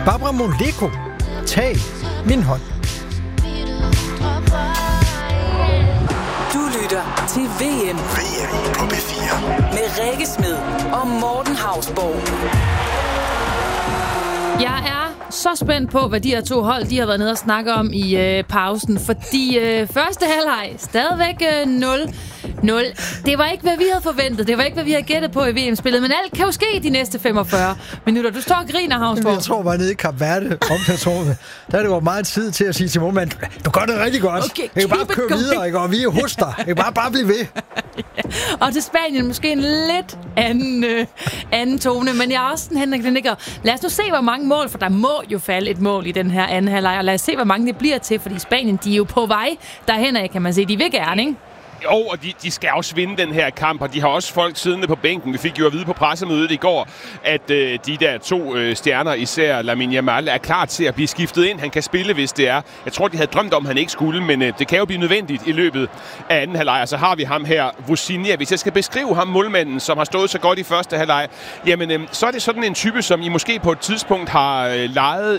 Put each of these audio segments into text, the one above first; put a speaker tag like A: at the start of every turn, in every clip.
A: Barbara Moleko, tag min hånd.
B: Du lytter til VM
C: på P4
B: med Rikke Smed og Morten Hausborg.
D: Jeg er så spændt på, hvad de her to hold de har været nede og snakke om i pausen, fordi første halvleg stadigvæk 0-0. Det var ikke, hvad vi havde forventet. Det var ikke, hvad vi havde gættet på i VM-spillet, men alt kan jo ske de næste 45 minutter. Du står og griner, Havnsborg.
A: Jeg tror, var nede i Kap Verde omklædningsrummet. Der er det jo meget tid til at sige til målmanden, du gør det rigtig godt.
D: Okay,
A: jeg kan bare køre videre, ikke? Og vi er hos dig. Jeg kan bare blive ved.
D: Og til Spanien måske en lidt anden tone, men jeg er også sådan, Henrik Lenikker. Lad os nu se, hvor mange mål, for der må jo falde et mål i den her anden halvleg, og lad os se, hvor mange det bliver til, fordi Spanien, de er jo på vej derhen af, kan man se. De vil gerne, ikke?
E: Jo, og de skal også vinde den her kamp, og de har også folk siddende på bænken. Vi fik jo at vide på pressemødet i går, at de der to stjerner, især Lamine Yamal, er klar til at blive skiftet ind. Han kan spille, hvis det er. Jeg tror, de havde drømt om, han ikke skulle, men det kan jo blive nødvendigt i løbet af anden halvleg. Så har vi ham her, Vucinic. Hvis jeg skal beskrive ham, målmanden, som har stået så godt i første halvleg, jamen, så er det sådan en type, som I måske på et tidspunkt har lejet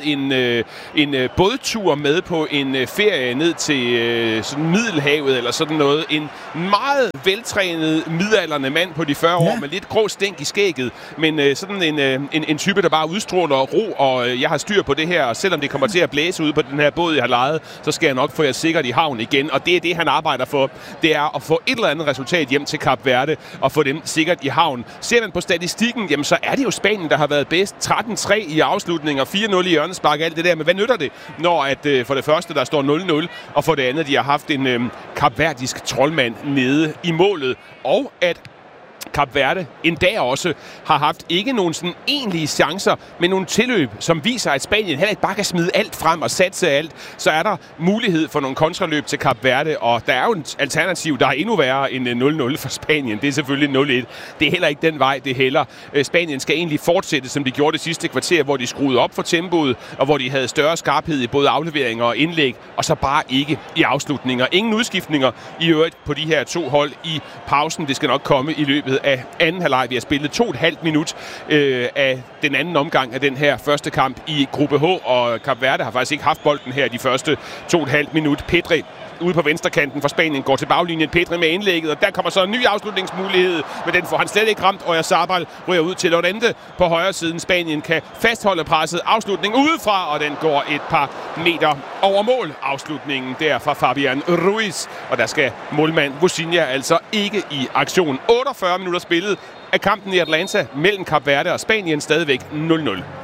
E: en bådtur med på en ferie ned til sådan Middelhavet eller sådan noget. En meget veltrænet, midaldrende mand på de 40 år, med lidt grå stænk i skægget, men sådan en type, der bare udstråler ro, og jeg har styr på det her, og selvom det kommer til at blæse ud på den her båd, jeg har lejet, så skal jeg nok få jer sikkert i havn igen, og det er det, han arbejder for. Det er at få et eller andet resultat hjem til Kap Verde, og få dem sikkert i havn. Ser man på statistikken, jamen så er det jo Spanien, der har været bedst. 13-3 i afslutning, og 4-0 i hjørnespark, alt det der, men hvad nytter det, når at for det første, der står 0-0, og for det andet, de har haft en kapverdisk troldmand nede i målet, og at Kap Verde endda også har haft ikke nogen sådan egentlige chancer, men nogle tilløb, som viser, at Spanien heller ikke bare kan smide alt frem og satse alt. Så er der mulighed for nogle kontraløb til Kap Verde, og der er jo et alternativ, der er endnu værre end 0-0 for Spanien. Det er selvfølgelig 0-1. Det er heller ikke den vej, det hælder. Spanien skal egentlig fortsætte, som de gjorde det sidste kvarter, hvor de skruede op for tempoet, og hvor de havde større skarphed i både afleveringer og indlæg, og så bare ikke i afslutninger. Ingen udskiftninger i øvrigt på de her to hold i pausen. Det skal nok komme i løbet af anden halvleg. Vi har spillet 2,5 minut af den anden omgang af den her første kamp i gruppe H, og Kap Verde har faktisk ikke haft bolden her de første 2,5 minut. Pedri ude på venstrekanten for Spanien går til baglinjen. Pedri med indlægget, og der kommer så en ny afslutningsmulighed, men den får han slet ikke ramt, og Oyarzabal ryger ud til Llorente på højre siden. Spanien kan fastholde presset. Afslutning udefra, og den går et par meter over mål. Afslutningen der fra Fabian Ruiz, og der skal målmand Vucinic altså ikke i aktion. 48 minutter spillet af kampen i Atlanta mellem Kap Verde og Spanien, stadigvæk 0-0.